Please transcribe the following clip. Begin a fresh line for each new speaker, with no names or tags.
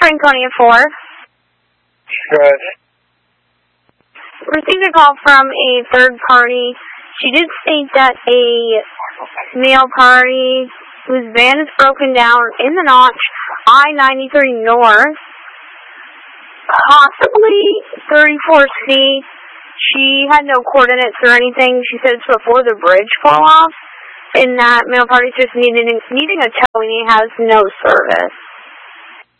Franconia 4.
Good.
Received a call from a third party. She did state that a mail party whose van is broken down in the notch, I-93 North, possibly 34C. She had no coordinates or anything. She said it's before the bridge fall off, and that mail party's just needing a towing. It has no service.